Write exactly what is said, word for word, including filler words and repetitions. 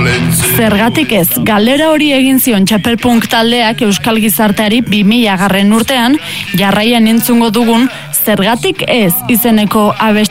Zergatik ez, galdera hori egin zion Txapelpunk taldeak euskal gizarteari bi mila garren urtean, jarraian entzungo dugun Zergatik ez izeneko abesti